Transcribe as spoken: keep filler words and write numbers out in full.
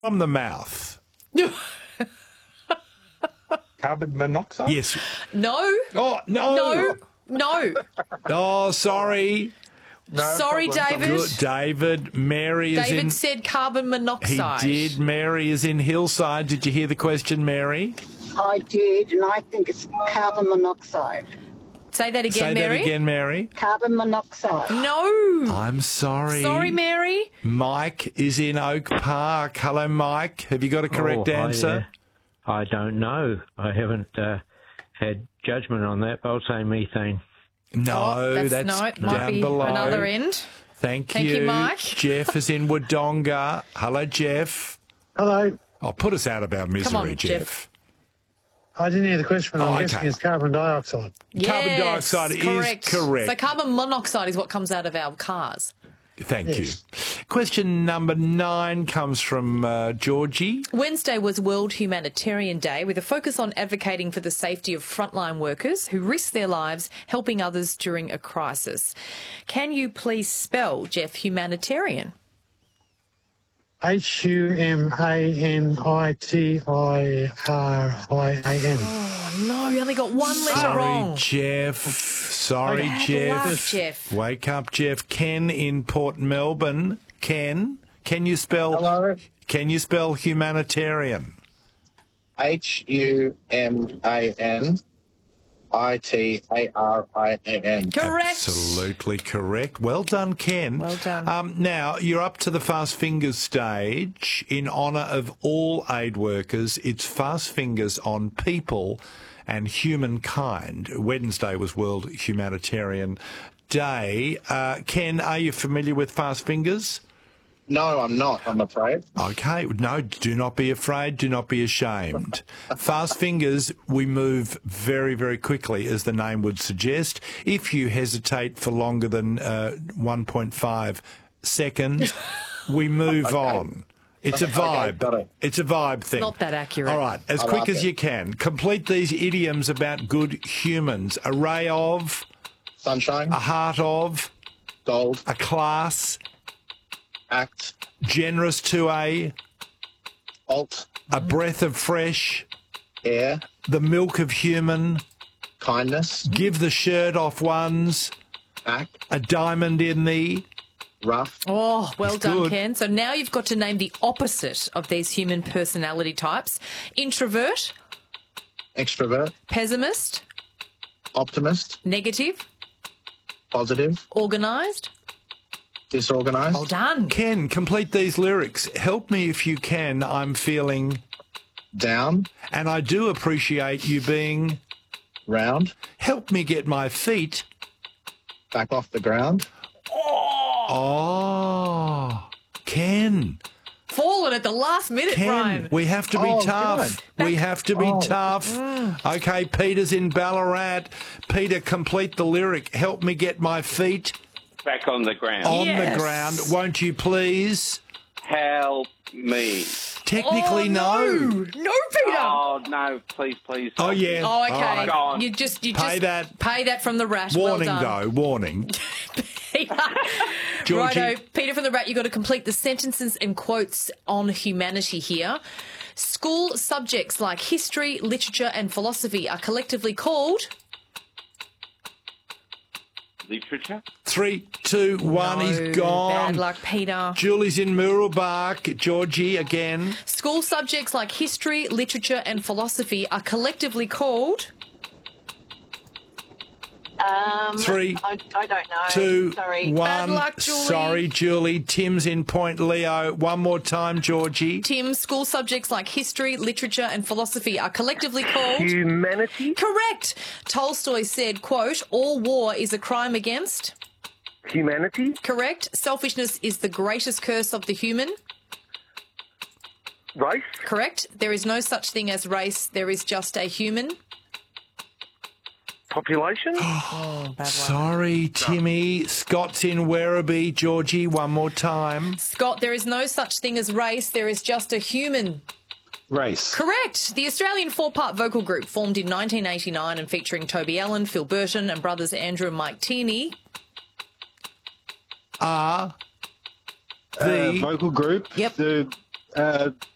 from the mouth. Carbon monoxide? Yes. No. Oh, no. No. No. Oh, sorry. No Sorry, problem. David. Good. David, Mary is David in... said carbon He monoxide. did. Mary is in Hillside. Did you hear the question, Mary? I did, and I think it's carbon monoxide. Say that again, Say Mary. that again, Mary. Carbon monoxide. No. I'm sorry. Sorry, Mary. Mike is in Oak Park. Hello, Mike. Have you got a correct Oh, I, answer? uh, I don't know. I haven't uh, had judgment on that, but I'll say methane. No, Oh, that's, that's no, it down might be below. another end. Thank, Thank you, Mike. Jeff is in Wodonga. Hello, Jeff. Hello. Oh, put us out of our misery, Come on, Jeff. Jeff. I didn't hear the question, but Oh, I'm okay. guessing it's carbon dioxide. Carbon Yes, dioxide is correct. correct. So carbon monoxide is what comes out of our cars. Thank Yes. you. Question number nine comes from uh, Georgie. Wednesday was World Humanitarian Day with a focus on advocating for the safety of frontline workers who risk their lives helping others during a crisis. Can you please spell, Jeff, humanitarian? H U M A N I T I R I A N. Oh, no, you only got one letter Sorry, wrong. Jeff. Sorry, Bad Jeff. luck, Jeff. Wake up, Jeff. Ken in Port Melbourne. Ken, can you spell? Hello. Can you spell humanitarian? H U M A N I T A R I A N. Correct. Absolutely correct. Well done, Ken. Well done. Um, now, you're up to the Fast Fingers stage. In honour of all aid workers, it's Fast Fingers on people and humankind. Wednesday was World Humanitarian Day. Uh, Ken, are you familiar with Fast Fingers? No, I'm not, I'm afraid. Okay, no, do not be afraid, do not be ashamed. Fast Fingers, we move very, very quickly, as the name would suggest. If you hesitate for longer than uh, one point five seconds, we move Okay. on. It's a Okay, vibe. got it. It's a vibe thing. Not that accurate. All right, as I quick like as it. you can. Complete these idioms about good humans. A ray of, Sunshine, a heart of, gold, a class, act, generous to a, alt, a breath of fresh, air, the milk of human, kindness, give the shirt off ones, act, a diamond in the... rough, Oh, well It's done, good. Ken. So now you've got to name the opposite of these human personality types. Introvert, extrovert, pessimist, optimist, negative, positive, organised. disorganized, Well done. Ken, complete these lyrics. Help me if you can. I'm feeling... down, And I do appreciate you being... round, Help me get my feet... back off the ground, Oh, Ken, Fallen at the last minute, Ken, Brian. we have to be Oh, tough. We have to be Oh. tough. Okay, Peter's in Ballarat. Peter, complete the lyric. Help me get my feet Back on the ground. on Yes. the ground. Won't you please? Help me. Technically, oh, no. no. No, Peter. Oh, no, please, please. Oh, yeah. Oh, All okay. right. Go on. You just you Pay just that. pay that from the rat. Warning, well done. though. Warning. Peter. Georgie. Righto, Peter from the rat. You got to complete the sentences and quotes on humanity here. School subjects like history, literature, and philosophy are collectively called. Literature. Three, two, one. No, He's gone. Bad luck, Peter. Julie's in Mooroolbark. Georgie again. School subjects like history, literature, and philosophy are collectively called. Um, Three, I, I don't know. Two, Sorry. one. Bad luck, Julie. Sorry, Julie. Tim's in Point Leo. One more time, Georgie. Tim, school subjects like history, literature, and philosophy are collectively called. Humanity, Correct. Tolstoy said, quote, all war is a crime against. humanity, Correct. Selfishness is the greatest curse of the human. race, Correct. There is no such thing as race. There is just a human. population, Oh, bad luck. Sorry, Timmy. Scott's in Werribee. Georgie, one more time. Scott, there is no such thing as race. There is just a human. Race. Correct. The Australian four-part vocal group formed in nineteen eighty-nine and featuring Toby Allen, Phil Burton and brothers Andrew and Mike Tierney. Are Uh, the... vocal group. Yep. The uh,